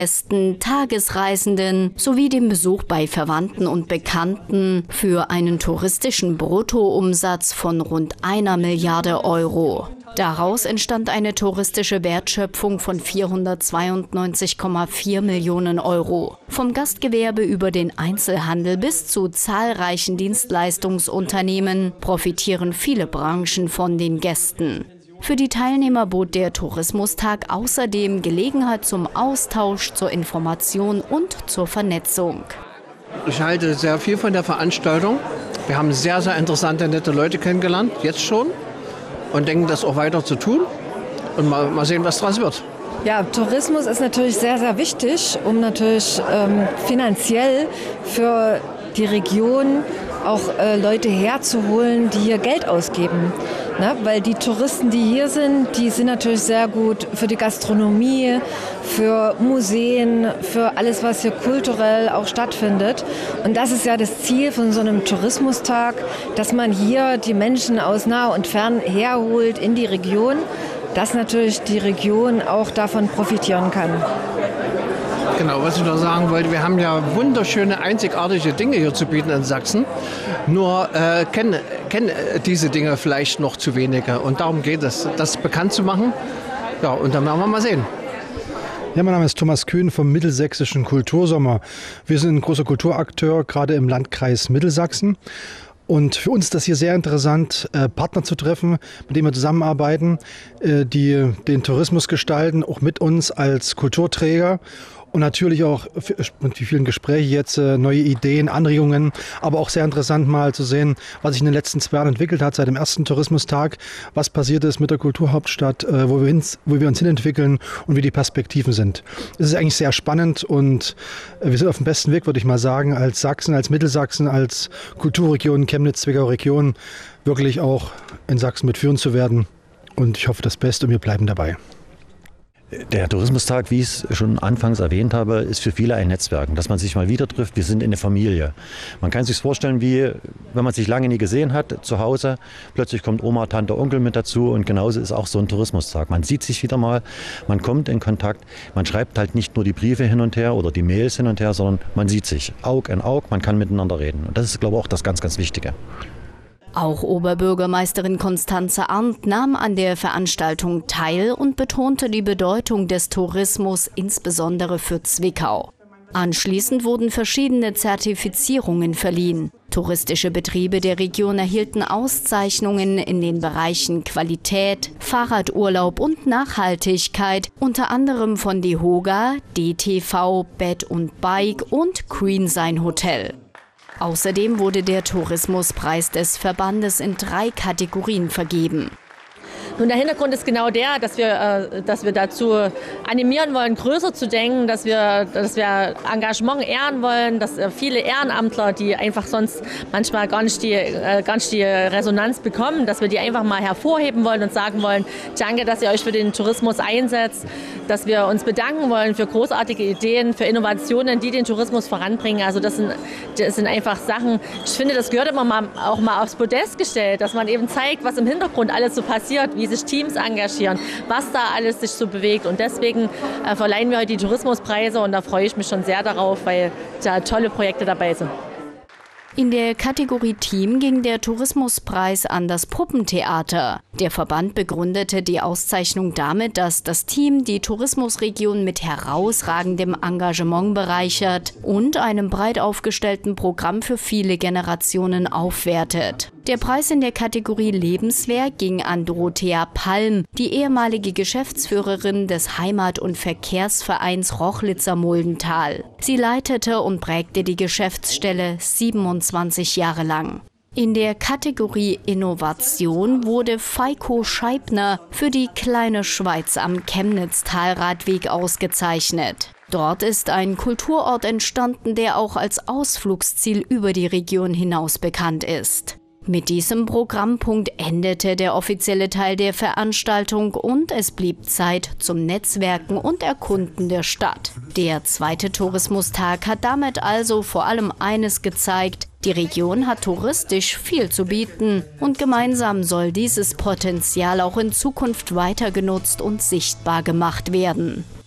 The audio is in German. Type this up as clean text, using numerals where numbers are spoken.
Gästen, Tagesreisenden sowie dem Besuch bei Verwandten und Bekannten für einen touristischen Bruttoumsatz von rund 1 Milliarde Euro. Daraus entstand eine touristische Wertschöpfung von 492,4 Millionen Euro. Vom Gastgewerbe über den Einzelhandel bis zu zahlreichen Dienstleistungsunternehmen profitieren viele Branchen von den Gästen. Für die Teilnehmer bot der Tourismustag außerdem Gelegenheit zum Austausch, zur Information und zur Vernetzung. Ich halte sehr viel von der Veranstaltung. Wir haben sehr, sehr interessante, nette Leute kennengelernt, jetzt schon. Und denken, das auch weiter zu tun. Und mal sehen, was daraus wird. Ja, Tourismus ist natürlich sehr, sehr wichtig, um natürlich finanziell für die Region auch Leute herzuholen, die hier Geld ausgeben. Ne? Weil die Touristen, die hier sind, die sind natürlich sehr gut für die Gastronomie, für Museen, für alles, was hier kulturell auch stattfindet. Und das ist ja das Ziel von so einem Tourismustag, dass man hier die Menschen aus nah und fern herholt in die Region, dass natürlich die Region auch davon profitieren kann. Genau, was ich noch sagen wollte, wir haben ja wunderschöne, einzigartige Dinge hier zu bieten in Sachsen. Nur kennen diese Dinge vielleicht noch zu wenige. Und darum geht es, das bekannt zu machen. Ja, und dann werden wir mal sehen. Ja, mein Name ist Thomas Kühn vom Mittelsächsischen Kultursommer. Wir sind ein großer Kulturakteur, gerade im Landkreis Mittelsachsen. Und für uns ist das hier sehr interessant, Partner zu treffen, mit denen wir zusammenarbeiten, die den Tourismus gestalten, auch mit uns als Kulturträger. Und natürlich auch mit vielen Gesprächen jetzt neue Ideen, Anregungen, aber auch sehr interessant mal zu sehen, was sich in den letzten 2 Jahren entwickelt hat, seit dem ersten Tourismustag, was passiert ist mit der Kulturhauptstadt, wo wir uns hinentwickeln und wie die Perspektiven sind. Es ist eigentlich sehr spannend und wir sind auf dem besten Weg, würde ich mal sagen, als Sachsen, als Mittelsachsen, als Kulturregion, Chemnitz-Zwickau-Region wirklich auch in Sachsen mitführen zu werden. Und ich hoffe das Beste und wir bleiben dabei. Der Tourismustag, wie ich es schon anfangs erwähnt habe, ist für viele ein Netzwerken, dass man sich mal wieder trifft. Wir sind eine Familie. Man kann sich vorstellen, wie wenn man sich lange nie gesehen hat, zu Hause, plötzlich kommt Oma, Tante, Onkel mit dazu und genauso ist auch so ein Tourismustag. Man sieht sich wieder mal, man kommt in Kontakt, man schreibt halt nicht nur die Briefe hin und her oder die Mails hin und her, sondern man sieht sich Aug in Aug, man kann miteinander reden. Und das ist, glaube ich, auch das ganz, ganz Wichtige. Auch Oberbürgermeisterin Constanze Arndt nahm an der Veranstaltung teil und betonte die Bedeutung des Tourismus, insbesondere für Zwickau. Anschließend wurden verschiedene Zertifizierungen verliehen. Touristische Betriebe der Region erhielten Auszeichnungen in den Bereichen Qualität, Fahrradurlaub und Nachhaltigkeit, unter anderem von DEHOGA, DTV, Bed und Bike und Greensign Hotel. Außerdem wurde der Tourismuspreis des Verbandes in 3 Kategorien vergeben. Nun, der Hintergrund ist genau der, dass wir dazu animieren wollen, größer zu denken, dass wir Engagement ehren wollen, dass viele Ehrenamtler, die einfach sonst manchmal gar nicht die Resonanz bekommen, dass wir die einfach mal hervorheben wollen und sagen wollen, danke, dass ihr euch für den Tourismus einsetzt, dass wir uns bedanken wollen für großartige Ideen, für Innovationen, die den Tourismus voranbringen. Also das sind einfach Sachen, ich finde, das gehört immer auch mal aufs Podest gestellt, dass man eben zeigt, was im Hintergrund alles so passiert, wie sich Teams engagieren, was da alles sich so bewegt. Und deswegen verleihen wir heute die Tourismuspreise und da freue ich mich schon sehr darauf, weil da tolle Projekte dabei sind. In der Kategorie Team ging der Tourismuspreis an das Puppentheater. Der Verband begründete die Auszeichnung damit, dass das Team die Tourismusregion mit herausragendem Engagement bereichert und einem breit aufgestellten Programm für viele Generationen aufwertet. Der Preis in der Kategorie Lebenswerk ging an Dorothea Palm, die ehemalige Geschäftsführerin des Heimat- und Verkehrsvereins Rochlitzer-Muldental. Sie leitete und prägte die Geschäftsstelle 27 Jahre lang. In der Kategorie Innovation wurde Feiko Scheibner für die kleine Schweiz am Chemnitz-Talradweg ausgezeichnet. Dort ist ein Kulturort entstanden, der auch als Ausflugsziel über die Region hinaus bekannt ist. Mit diesem Programmpunkt endete der offizielle Teil der Veranstaltung und es blieb Zeit zum Netzwerken und Erkunden der Stadt. Der 2. Tourismustag hat damit also vor allem eines gezeigt: Die Region hat touristisch viel zu bieten und gemeinsam soll dieses Potenzial auch in Zukunft weiter genutzt und sichtbar gemacht werden.